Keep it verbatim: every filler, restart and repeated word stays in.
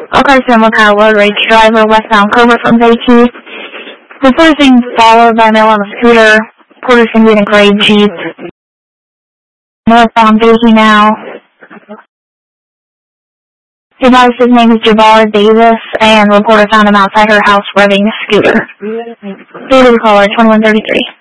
Okay, Similar Power Road Rage driver westbound Covert from Beatty. Reporters being followed by male on a scooter. Reporters can be in a gray Jeep. Northbound Beatty now. He advised his name is Jabbar Davis, and reporter found him outside her house revving a scooter. Due to the caller, twenty-one thirty-three.